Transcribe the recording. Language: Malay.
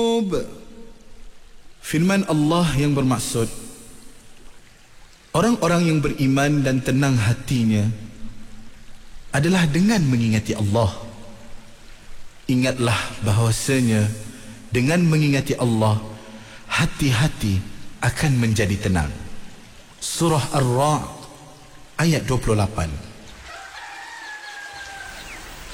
Firman Allah yang bermaksud orang-orang yang beriman dan tenang hatinya adalah dengan mengingati Allah. Ingatlah bahawasanya dengan mengingati Allah, hati-hati akan menjadi tenang. Surah Ar-Ra'd ayat 28.